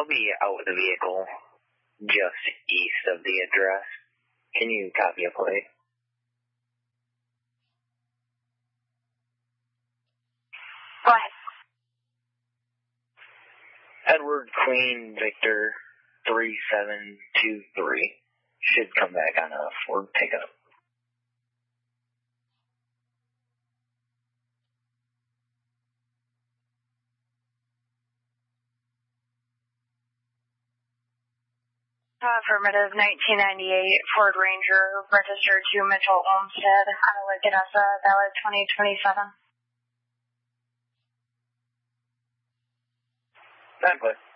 I'll be out with the vehicle just east of the address. Can you copy a plate? Go ahead. Edward Queen Victor 3723. Should come back on a Ford pickup. Affirmative, 1998 Ford Ranger, registered to Mitchell Olmsted, Lake Odessa, valid 2027. Not good.